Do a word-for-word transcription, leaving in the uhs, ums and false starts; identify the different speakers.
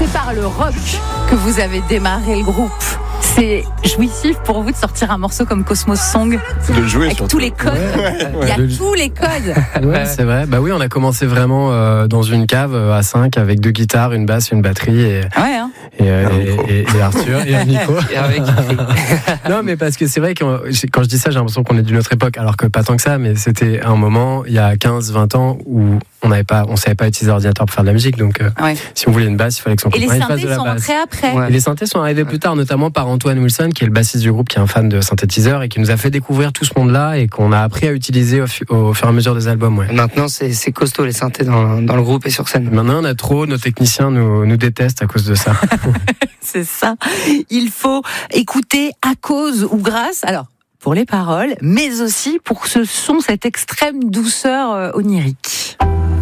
Speaker 1: c'est par le rock que vous avez démarré le groupe. C'est jouissif pour vous de sortir un morceau comme Cosmos Song
Speaker 2: de jouer
Speaker 1: avec
Speaker 2: surtout.
Speaker 1: tous les codes. Ouais, ouais, il y a ouais. tous les codes.
Speaker 3: Ouais, c'est vrai. Bah oui, on a commencé vraiment euh, dans une cave euh, à cinq avec deux guitares, une basse, une batterie et
Speaker 1: ouais, hein.
Speaker 3: et, euh, et, et, et Arthur et un micro.
Speaker 4: Et avec
Speaker 3: non, mais parce que c'est vrai que quand je dis ça, j'ai l'impression qu'on est d'une autre époque, alors que pas tant que ça. Mais c'était un moment il y a quinze vingt ans où on n'avait pas, on savait pas utiliser l'ordinateur pour faire de la musique. Donc euh, ouais. si on voulait une basse, il fallait que son copain fasse de la basse. Et les synthés sont
Speaker 1: entrés après.
Speaker 3: Ouais. Et les synthés sont arrivés plus tard, notamment par Antoine Wilson, qui est le bassiste du groupe, qui est un fan de synthétiseurs et qui nous a fait découvrir tout ce monde-là et qu'on a appris à utiliser au, fu- au fur et à mesure des albums. Ouais.
Speaker 4: Maintenant, c'est, c'est costaud les synthés dans, dans le groupe et sur scène.
Speaker 3: Maintenant, on a trop, nos techniciens nous, nous détestent à cause de ça.
Speaker 1: C'est ça. Il faut écouter à cause ou grâce. Alors, pour les paroles, mais aussi pour ce son, cette extrême douceur onirique.